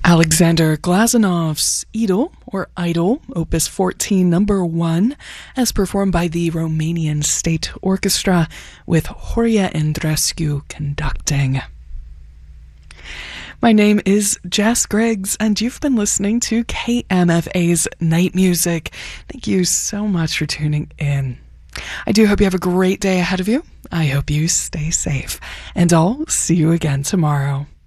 Alexander Glazanov's Idol, or Idol, Opus 14, number 1, as performed by the Romanian State Orchestra with Horia Andrescu conducting. My name is Jess Griggs, and you've been listening to KMFA's Night Music. Thank you so much for tuning in. I do hope you have a great day ahead of you. I hope you stay safe, and I'll see you again tomorrow.